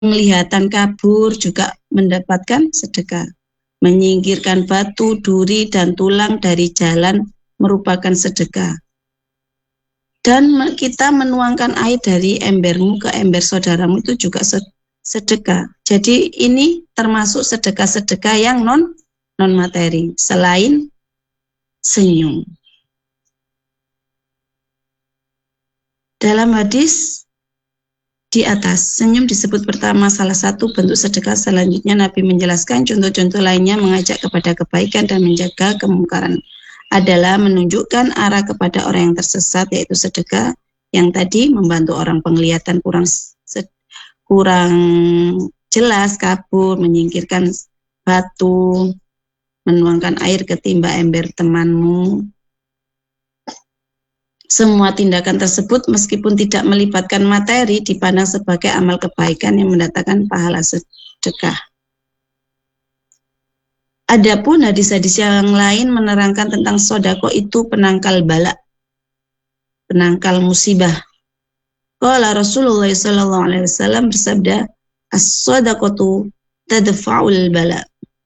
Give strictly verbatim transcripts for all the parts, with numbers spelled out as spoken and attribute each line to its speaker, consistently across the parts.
Speaker 1: penglihatan kabur juga mendapatkan sedekah. Menyingkirkan batu, duri, dan tulang dari jalan merupakan sedekah. Dan kita menuangkan air dari embermu ke ember saudaramu itu juga sedekah. Jadi ini termasuk sedekah-sedekah yang non non materi selain senyum. Dalam hadis di atas, senyum disebut pertama salah satu bentuk sedekah. Selanjutnya Nabi menjelaskan contoh-contoh lainnya mengajak kepada kebaikan dan menjaga kemungkaran adalah menunjukkan arah kepada orang yang tersesat, yaitu sedekah yang tadi membantu orang penglihatan kurang kurang jelas kabur, menyingkirkan batu, menuangkan air ke timba ember temanmu. Semua tindakan tersebut meskipun tidak melibatkan materi dipandang sebagai amal kebaikan yang mendatangkan pahala sedekah. Adapun hadis-hadis yang lain menerangkan tentang sodako itu penangkal bala, penangkal musibah. Qala Rasulullah sallallahu alaihi wasallam bersabda, as-sodaqatu tadfa'ul bala.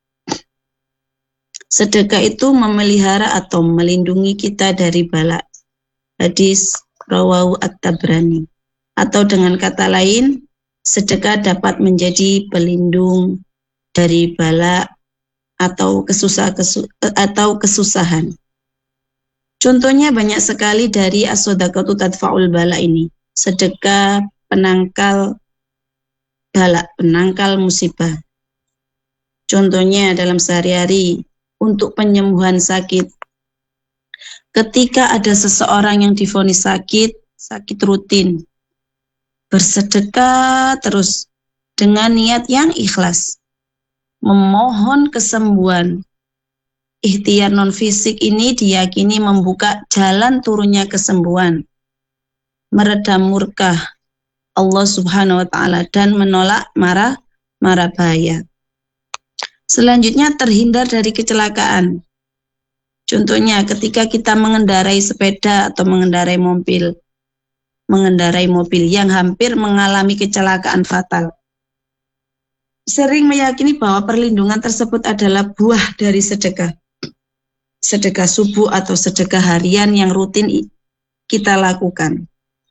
Speaker 1: Sedekah itu memelihara atau melindungi kita dari bala. Hadis rawahu at-Tabrani. Atau dengan kata lain, sedekah dapat menjadi pelindung dari bala atau kesusah kesu, atau kesusahan. Contohnya banyak sekali dari as-shadaqatu tadfa'ul bala ini. Sedekah penangkal bala, penangkal musibah. Contohnya dalam sehari-hari untuk penyembuhan sakit. Ketika ada seseorang yang divonis sakit, sakit rutin, bersedekah terus dengan niat yang ikhlas, memohon kesembuhan. Ikhtiar non fisik ini diyakini membuka jalan turunnya kesembuhan, meredam murka Allah Subhanahu wa taala dan menolak marah marah bahaya. Selanjutnya terhindar dari kecelakaan. Contohnya ketika kita mengendarai sepeda atau mengendarai mobil, mengendarai mobil yang hampir mengalami kecelakaan fatal. Sering meyakini bahwa perlindungan tersebut adalah buah dari sedekah. Sedekah subuh atau sedekah harian yang rutin kita lakukan.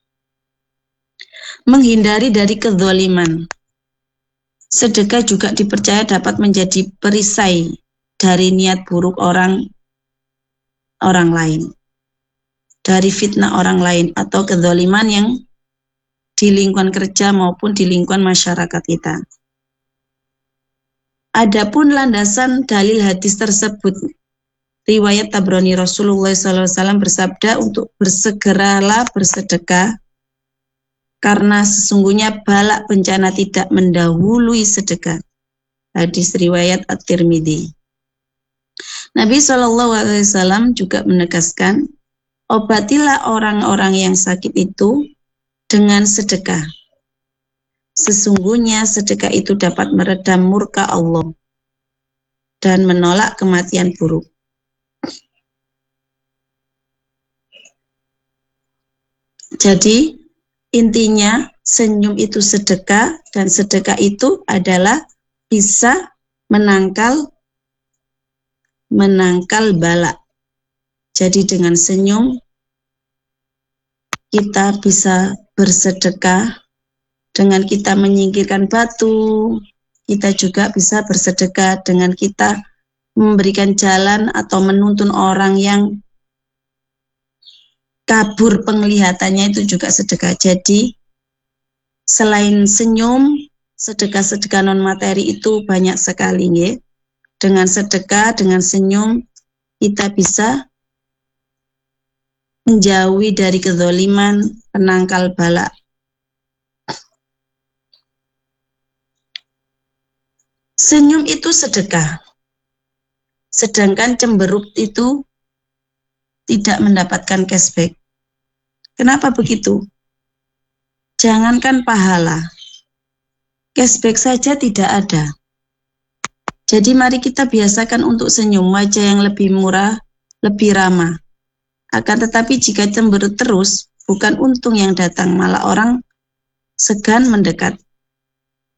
Speaker 1: Menghindari dari kezaliman. Sedekah juga dipercaya dapat menjadi perisai dari niat buruk orang orang lain, dari fitnah orang lain atau kezaliman yang di lingkungan kerja maupun di lingkungan masyarakat kita. Adapun landasan dalil hadis tersebut, riwayat Tabrani, Rasulullah shallallahu alaihi wasallam bersabda untuk bersegeralah bersedekah karena sesungguhnya bala bencana tidak mendahului sedekah. Hadis riwayat At-Tirmidzi. Nabi shallallahu alaihi wasallam juga menegaskan, obatilah orang-orang yang sakit itu dengan sedekah. Sesungguhnya sedekah itu dapat meredam murka Allah dan menolak kematian buruk. Jadi intinya senyum itu sedekah dan sedekah itu adalah bisa menangkal menangkal bala. Jadi dengan senyum kita bisa bersedekah, dengan kita menyingkirkan batu, kita juga bisa bersedekah dengan kita memberikan jalan atau menuntun orang yang kabur penglihatannya, itu juga sedekah. Jadi selain senyum, sedekah-sedekah non materi itu banyak sekali ya. Dengan sedekah, dengan senyum, kita bisa menjauhi dari kezaliman, penangkal bala. Senyum itu sedekah, sedangkan cemberut itu tidak mendapatkan cashback. Kenapa begitu? Jangankan pahala, cashback saja tidak ada. Jadi mari kita biasakan untuk senyum, wajah yang lebih murah, lebih ramah. Akan tetapi jika cemberut terus, bukan untung yang datang, malah orang segan mendekat.